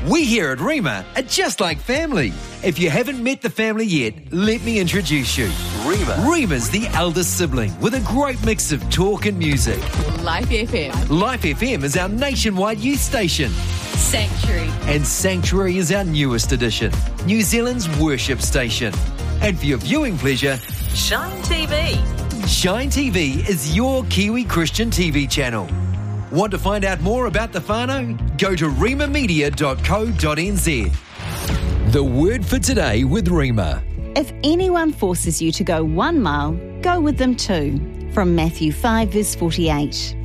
We here at Rima are just like family. If you haven't met the family yet, let me introduce you. Rima's the eldest sibling with a great mix of talk and music. Life FM. Life FM is our nationwide youth station. Sanctuary. And Sanctuary is our newest addition, New Zealand's worship station. And for your viewing pleasure, Shine TV. Shine TV is your Kiwi Christian TV channel. Want to find out more about the whānau? Go to rimamedia.co.nz. The word for today with Rima. If anyone forces you to go 1 mile, go with them 2. From Matthew 5 verse 48.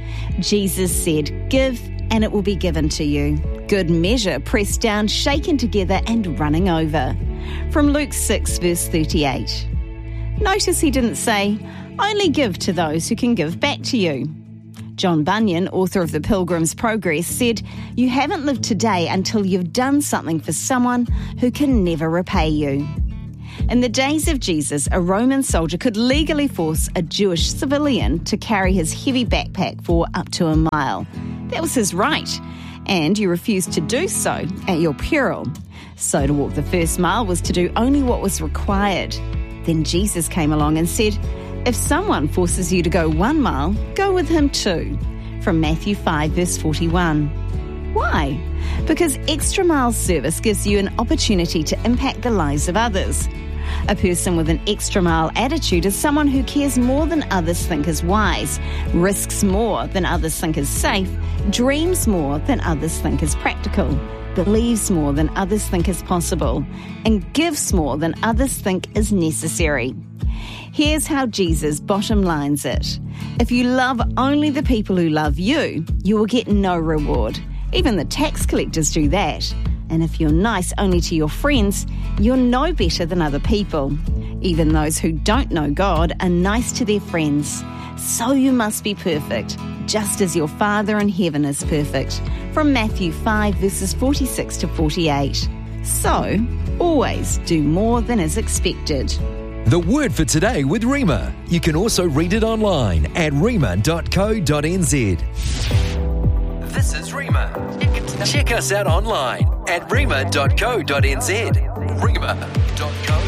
Jesus said, "Give and it will be given to you. Good measure, pressed down, shaken together and running over." From Luke 6 verse 38. Notice he didn't say, "Only give to those who can give back to you." John Bunyan, author of The Pilgrim's Progress, said, "You haven't lived today until you've done something for someone who can never repay you." In the days of Jesus, a Roman soldier could legally force a Jewish civilian to carry his heavy backpack for up to a mile. That was his right, and you refused to do so at your peril. So to walk the first mile was to do only what was required. Then Jesus came along and said, "If someone forces you to go 1 mile, go with him 2. From Matthew 5 verse 41. Why? Because extra mile service gives you an opportunity to impact the lives of others. A person with an extra mile attitude is someone who cares more than others think is wise, risks more than others think is safe, dreams more than others think is practical, believes more than others think is possible, and gives more than others think is necessary." Here's how Jesus bottom lines it. If you love only the people who love you, you will get no reward. Even the tax collectors do that. And if you're nice only to your friends, you're no better than other people. Even those who don't know God are nice to their friends. So you must be perfect, just as your Father in heaven is perfect. From Matthew 5 verses 46 to 48. So, always do more than is expected. The word for today with Rima. You can also read it online at rima.co.nz. This is Rima. Check us out online at rima.co.nz. Rima.